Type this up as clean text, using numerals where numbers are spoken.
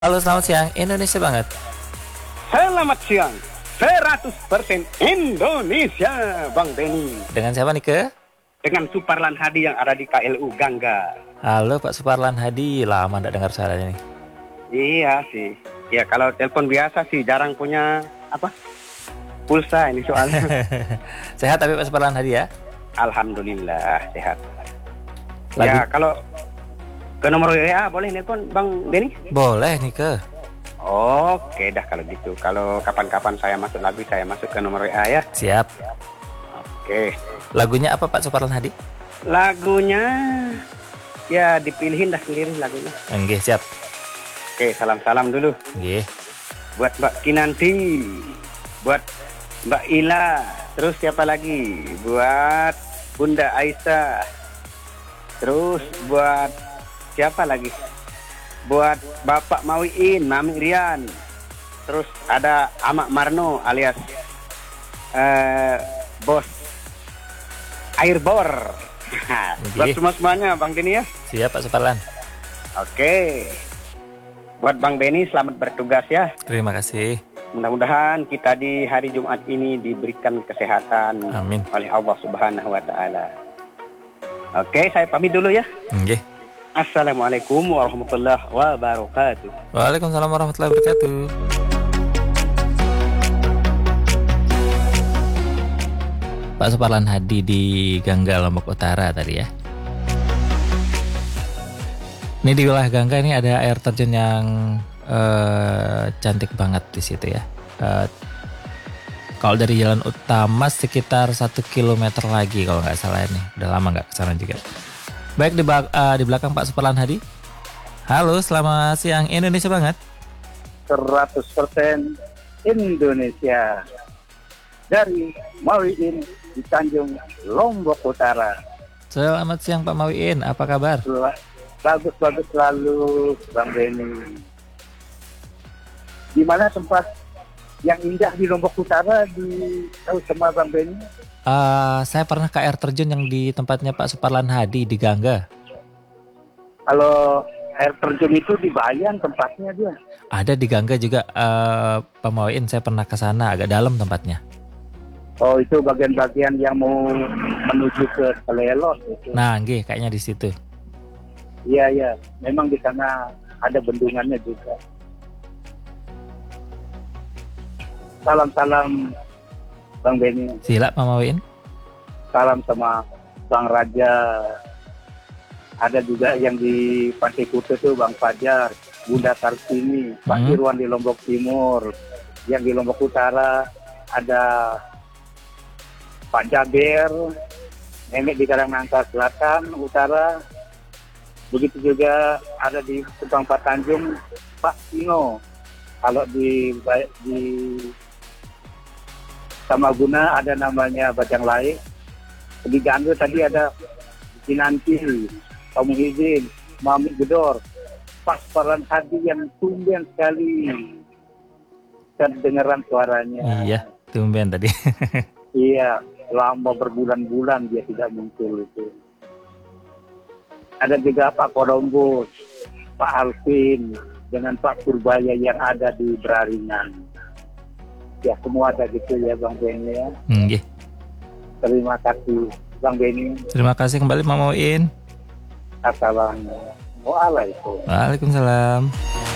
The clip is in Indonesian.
Halo, selamat siang. Indonesia banget. Selamat siang, 100% Indonesia, Bang Benny. Dengan siapa nih, Ke? Dengan Suparlan Hadi yang ada di KLU Gangga. Halo, Pak Suparlan Hadi. Lama nggak dengar suaranya nih. Iya sih. Ya kalau telepon biasa sih jarang punya pulsa ini soalnya. Sehat tapi Pak Suparlan Hadi ya? Alhamdulillah sehat. Lagu... Ya kalau ke nomor WA boleh nelpon Bang Benny? Boleh nih, Ke. Oke dah kalau gitu. Kalau kapan-kapan saya masuk lagu, saya masuk ke nomor WA ya. Siap. Oke. Lagunya apa Pak Suparlan Hadi? Lagunya ya dipilihin dah sendiri lagunya. Nggih, siap. Oke, salam-salam dulu. Nggih. Buat Mbak Kinanti, buat Mbak Ila, terus siapa lagi? Buat Bunda Aisyah, terus buat siapa lagi? Buat Bapak Mawiin, Mami Rian, terus ada Amak Marno alias Bos Airbor. Buat semuanya Bang Dini ya. Siap Pak Suparlan. Oke. Buat Bang Benny selamat bertugas ya. Terima kasih. Mudah-mudahan kita di hari Jumat ini diberikan kesehatan. Amin. Oleh Allah Subhanahu wa taala. Oke, saya pamit dulu ya. Nggih. Assalamualaikum warahmatullahi wabarakatuh. Waalaikumsalam warahmatullahi wabarakatuh. Pak Suparlan Hadi di Gangga Lombok Utara tadi ya. Ini di wilayah Gangga ini ada air terjun yang cantik banget di situ ya. Kalau dari jalan utama sekitar 1 kilometer lagi kalau nggak salah ini. Udah lama nggak kesana juga. Baik di belakang Pak Suparlan Hadi. Halo, selamat siang Indonesia banget. 100% Indonesia. Dari Mawiin di Tanjung Lombok Utara. Selamat siang Pak Mawiin, apa kabar? Bagus-bagus selalu Bang Benny. Di mana tempat yang indah di Lombok Utara tahu sama Bang Benny? Saya pernah ke air terjun yang di tempatnya Pak Suparlan Hadi di Gangga. Kalau air terjun itu di Bayan tempatnya dia. Ada di Gangga juga Pak Mawiin, saya pernah ke sana, agak dalam tempatnya. Oh, itu bagian-bagian yang mau menuju ke Selelot itu. Nah, nggih, kayaknya di situ. Iya. Memang di sana ada bendungannya juga. Salam-salam Bang Benny. Sila Pak Mawiin. Salam sama Bang Raja. Ada juga yang di Pantai Kuta tuh Bang Fajar, Bunda Kartini, Pak Irwan di Lombok Timur. Yang di Lombok Utara ada Pak Jaber, Nenek di Karangnangka Selatan, Utara. Begitu juga ada di Subang Pak Tanjung, Pak Tino. Kalau di Samaguna ada namanya Bajang Lai. Di Gangga tadi ada Kinanti, Pak Muhyiddin, Mami Gedor, Pak Suparlan Hadi yang tumben sekali kedengeran suaranya. Iya, tumben tadi. Iya, lama berbulan-bulan dia tidak muncul itu. Ada juga Pak Kodombos, Pak Alvin, dengan Pak Purbaya yang ada di Beraringan. Ya, semua ada gitu ya Bang Benny ya. Nggih. Terima kasih Bang Benny. Terima kasih kembali Pak Mawiin. Assalamualaikum. Waalaikumsalam.